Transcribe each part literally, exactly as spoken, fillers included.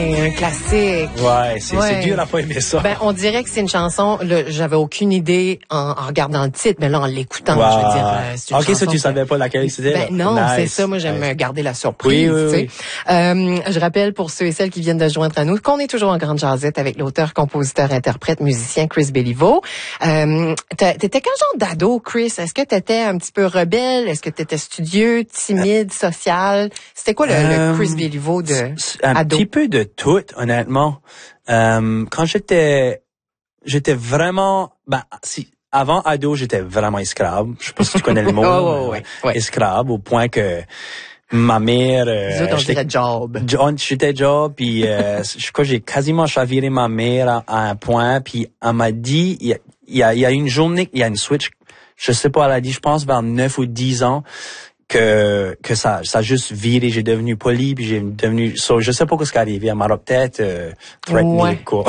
Un classique. Ouais, c'est, ouais. c'est dur à pas aimer ça. Ben, on dirait que c'est une chanson, là, j'avais aucune idée en, en regardant le titre, mais là, en l'écoutant, wow. je veux dire, euh, c'est une ok, chanson ça, tu savais pas laquelle c'était? Ben, non, nice. c'est ça. Moi, j'aime nice. garder la surprise, oui, oui, tu sais. Oui. Euh, je rappelle pour ceux et celles qui viennent de se joindre à nous qu'on est toujours en grande jasette avec l'auteur, compositeur, interprète, musicien Chris Béliveau. Euh, t'étais quel genre d'ado, Chris? Est-ce que t'étais un petit peu rebelle? Est-ce que t'étais studieux, timide, social? C'était quoi le, euh, le Chris Béliveau de un ado? Un petit peu de tout, honnêtement. Euh, quand j'étais, j'étais vraiment, ben, si, avant ado, j'étais vraiment escrave. Je sais pas si tu connais le mot. oh, ouais, ouais. Escrave, au point que ma mère, euh, autres, on dirait job. J'étais job, puis euh, je crois que j'ai quasiment chaviré ma mère à, à un point, puis elle m'a dit, il y a, il y a, il y a une journée, il y a une switch, je sais pas, elle a dit, je pense vers neuf ou dix ans, que que ça ça a juste viré, j'ai devenu poli, puis j'ai devenu so, je sais pas ce qui est arrivé, elle m'a peut-être euh, threatené, ouais. quoi.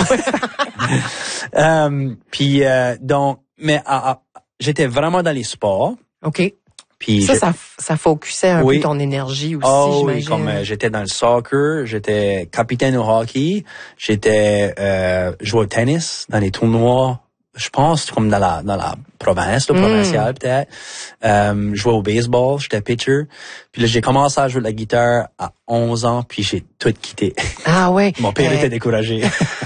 um, puis euh, donc mais uh, uh, j'étais vraiment dans les sports. OK. Puis ça, ça ça focusait un oui. peu ton énergie aussi, oh, j'imagine. Oui, comme euh, j'étais dans le soccer, j'étais capitaine au hockey, j'étais euh, joué au tennis dans les tournois. Je pense comme dans la dans la province, le mm. provincial peut-être. Euh, je jouais au baseball, j'étais pitcher. Puis là, j'ai commencé à jouer de la guitare à onze ans, puis j'ai tout quitté. Ah ouais. Mon père euh... était découragé.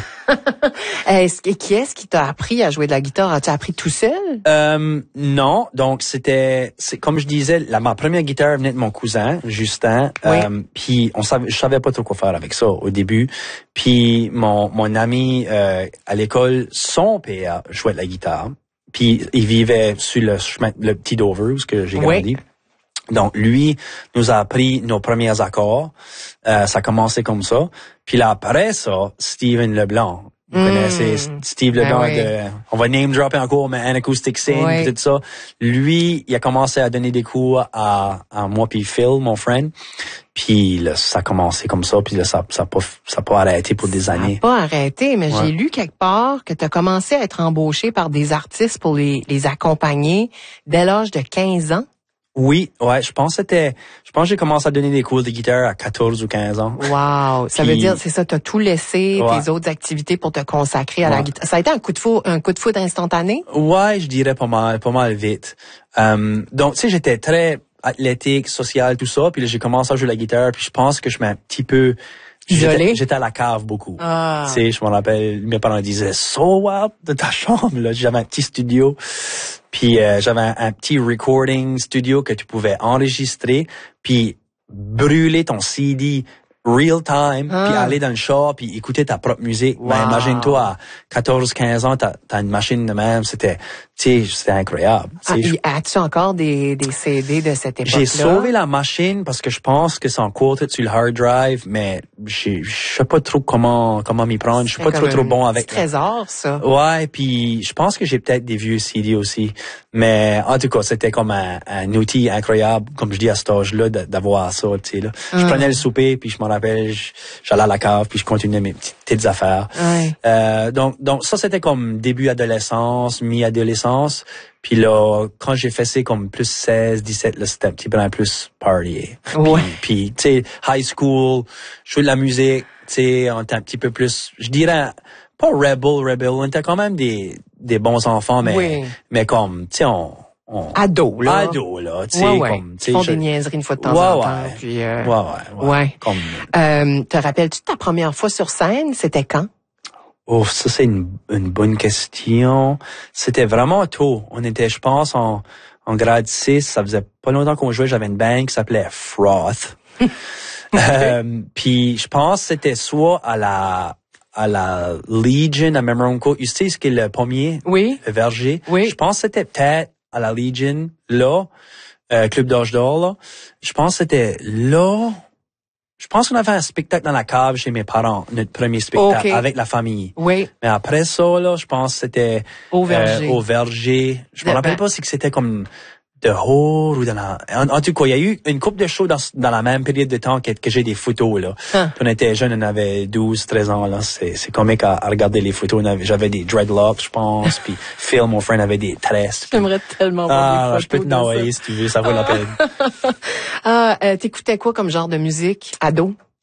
est-ce que, qui est-ce qui t'a appris à jouer de la guitare? As-tu appris tout seul? Euh, non, donc c'était, c'est comme je disais, la, ma première guitare venait de mon cousin, Justin. Oui. Euh, puis on savait, je savais pas trop quoi faire avec ça au début. Puis mon mon ami euh, à l'école, son père jouait de la guitare. Puis il vivait sur le chemin, le petit Dover où que j'ai grandi. Oui. Donc lui nous a appris nos premiers accords. Euh, ça a commencé comme ça. Puis là après ça, Steven Leblanc. Vous mmh. connaissez Steve Leblanc, ben oui. de, on va name dropper encore, mais un acoustic scene, oui. tout ça. Lui, il a commencé à donner des cours à, à moi puis Phil, mon friend. Puis là, ça a commencé comme ça, puis là, ça ça a pas ça a pas arrêté pour des années. Ça a pas arrêté, mais ouais. j'ai lu quelque part que tu as commencé à être embauché par des artistes pour les les accompagner dès l'âge de quinze ans. Oui, ouais, je pense que c'était, je pense que j'ai commencé à donner des cours de guitare à quatorze ou quinze ans. Wow, ça Puis, veut dire c'est ça, t'as tout laissé ouais. tes autres activités pour te consacrer à ouais. la guitare. Ça a été un coup de foudre, un coup de foudre instantané? Ouais, je dirais pas mal, pas mal vite. Um, donc tu sais, j'étais très athlétique, social, tout ça, puis là j'ai commencé à jouer la guitare, puis je pense que je m'ai un petit peu isolé. J'étais, j'étais à la cave beaucoup. Ah. Tu sais, je me rappelle, mes parents disaient so out de ta chambre là, j'avais un petit studio. Puis euh, j'avais un, un petit recording studio que tu pouvais enregistrer, puis brûler ton C D real time, ah. puis aller dans le char, puis écouter ta propre musique. Wow. Ben, imagine-toi, à quatorze quinze ans, t'as, t'as une machine de même. C'était, tu sais, c'était incroyable. Ah, je... As-tu encore des, des C D de cette époque-là? J'ai sauvé la machine parce que je pense que c'est encore sur le hard drive, mais je sais pas trop comment comment m'y prendre. Je suis pas trop trop bon avec. C'est trésor, ça. Ouais, puis je pense que j'ai peut-être des vieux C D aussi. Mais en tout cas, c'était comme un, un outil incroyable, comme je dis à cet âge-là, d'avoir ça, tu sais là. Ah. Je prenais le souper, puis je m'en rappelle, j'allais à la cave, puis je continuais mes petites, petites affaires. Ouais. Euh, donc donc ça c'était comme début adolescence, mi-adolescence. Puis là, quand j'ai fait ça comme plus seize, dix-sept, là, c'était un petit peu plus party. Ouais. Puis, puis tu sais, high school, jouer de la musique, tu sais, on était un petit peu plus, je dirais, pas rebel, rebel, on était quand même des, des bons enfants, mais, oui. mais comme, tu sais, on, on... Ado, là. Ado, là, tu sais, ouais, ouais. comme, tu sais. Ils font je... des niaiseries une fois de temps ouais, en temps. Ouais. Puis, euh... ouais, ouais, ouais. ouais. Comme... Euh, te rappelles-tu de ta première fois sur scène? C'était quand? Oh, ça, c'est une, une bonne question. C'était vraiment tôt. On était, je pense, en, en grade six. Ça faisait pas longtemps qu'on jouait. J'avais une band qui s'appelait Froth. euh, puis, je pense que c'était soit à la, à la Legion à Memronco. Tu sais ce qu'est le pommier? Oui. Le verger? Oui. Je pense que c'était peut-être à la Legion, là. Euh, Club d'Âge d'Or, là. Je pense que c'était là. Je pense qu'on avait un spectacle dans la cave chez mes parents, notre premier spectacle, okay. avec la famille. Oui. Mais après ça, là, je pense que c'était au verger. Euh, au verger. Je me rappelle ben... pas si c'était comme de Hour ou dans la... En, en tout cas, il y a eu une couple de shows dans, dans la même période de temps que, que j'ai des photos, là. Hein. On était jeunes, on avait douze, treize ans, là. C'est, c'est comique à, à regarder les photos. On avait, j'avais des dreadlocks, je pense, puis Phil, mon frère, avait des tresses. J'aimerais tellement voir ah, des photos. Je peux te noyer si tu veux, ça vaut ah. la peine. ah, euh, t'écoutais quoi comme genre de musique, ado?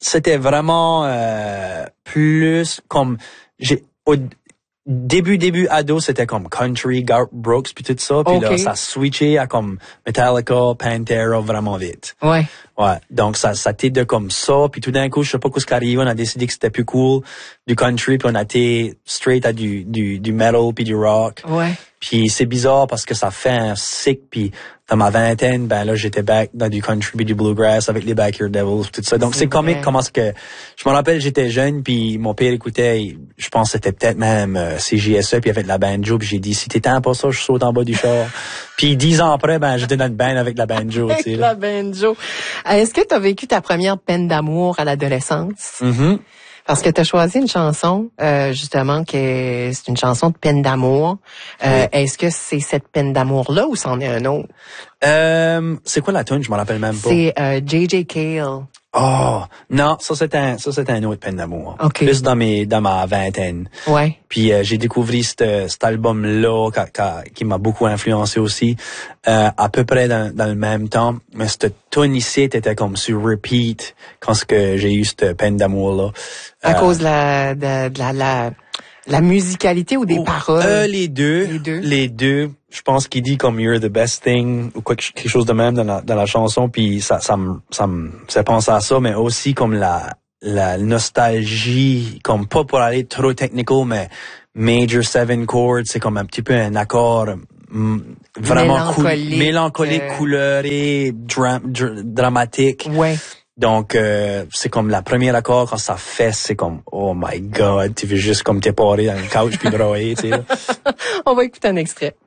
c'était vraiment euh, plus comme j'ai au début début ado c'était comme country, Garth Brooks puis tout ça, puis okay. là ça switché à comme Metallica, Pantera vraiment vite. Ouais. Ouais, donc ça ça t'est de comme ça, puis tout d'un coup je sais pas quoi ce qui arrive, on a décidé que c'était plus cool du country, puis on a été straight à du du du metal puis du rock. Ouais. Puis c'est bizarre parce que ça fait un sick, puis dans ma vingtaine, ben là j'étais back dans du country puis du bluegrass avec les Backyard Devils tout ça. Donc c'est, c'est comique comment c'est que je me rappelle j'étais jeune puis mon père écoutait, je pense que c'était peut-être même euh, C J S E puis il y avait de la banjo, puis j'ai dit si t'éteins pas ça je saute en bas du char. Puis dix ans après ben j'étais dans le band avec la banjo, tu sais. La banjo. Est-ce que tu as vécu ta première peine d'amour à l'adolescence? Mm-hmm. Parce que tu as choisi une chanson, euh, justement, que c'est une chanson de peine d'amour. Euh, oui. Est-ce que c'est cette peine d'amour-là ou c'en est un autre? Euh, c'est quoi la tune? Je m'en rappelle même pas. C'est euh, J J Cale. Oh, non, ça c'est un, ça c'est un autre peine d'amour. Okay. Plus dans mes, dans ma vingtaine. Ouais. Puis euh, j'ai découvert cet, cet album-là qui, qui, qui m'a beaucoup influencé aussi, euh, à peu près dans, dans le même temps. Mais cette tune ici était comme sur repeat quand ce que j'ai eu cette peine d'amour-là. À euh, cause de la, de, de la, la, la musicalité ou des oh, paroles? Euh, les deux. Les deux. Les deux. Je pense qu'il dit comme You're the best thing ou quelque chose de même dans la, dans la chanson, puis ça, ça me, ça me, ça pense à ça, mais aussi comme la, la nostalgie, comme pas pour aller trop technical, mais major seven chords, c'est comme un petit peu un accord mm, vraiment mélancolique, cool, mélancolique, euh... couleur, dra, dra, dramatique. Ouais. Donc, euh, c'est comme la première accord, quand ça fesse, c'est comme, oh my God, tu veux juste comme t'es paré dans le couch puis broyer, tu sais. On va écouter un extrait.